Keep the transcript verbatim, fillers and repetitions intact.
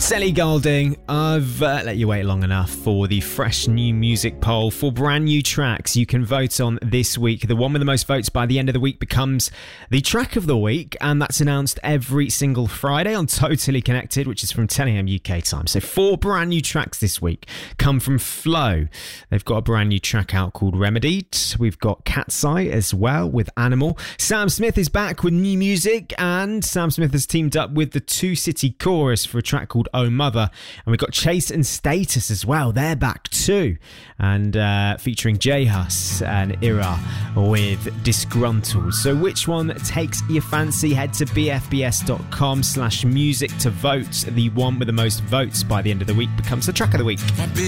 Ellie Goulding, I've uh, let you wait long enough for the fresh new music poll for brand new tracks you can vote on this week. The one with the most votes by the end of the week becomes the track of the week, and that's announced every single Friday on Totally Connected, which is from ten a.m. U K time. So four brand new tracks this week come from Flow. They've got a brand new track out called Remedied. We've got Cat's Eye as well with Animal. Sam Smith is back with new music, and Sam Smith has teamed up with the Two City Chorus for a track called Oh Mother. And we've got Chase and Status as well. They're back too. And uh, featuring J Hus and Ira with Disgruntled. So which one takes your fancy? Head to bfbs.com slash music to vote. The one with the most votes by the end of the week becomes the track of the week.